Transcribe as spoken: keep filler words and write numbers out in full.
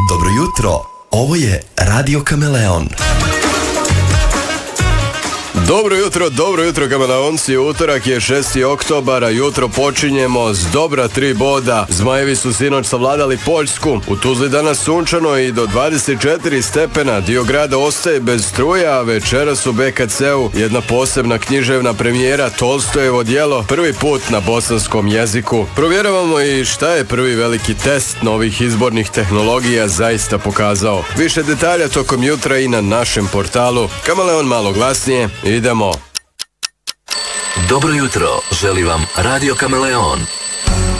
Dobro jutro, ovo je Radio Kameleon. Dobro jutro, dobro jutro Kameleonci, utorak je šesti oktobar, a jutro počinjemo s dobra tri boda. Zmajevi su sinoć savladali Poljsku, u Tuzli danas sunčano i do dvadeset četiri stepena, dio grada ostaje bez struje, a večeras u be ka ceu jedna posebna književna premijera, Tolstojevo djelo, prvi put na bosanskom jeziku. Provjeravamo i šta je prvi veliki test novih izbornih tehnologija zaista pokazao. Više detalja tokom jutra i na našem portalu. Kameleon malo glasnije. Idemo. Dobro jutro, želi vam Radio Kameleon.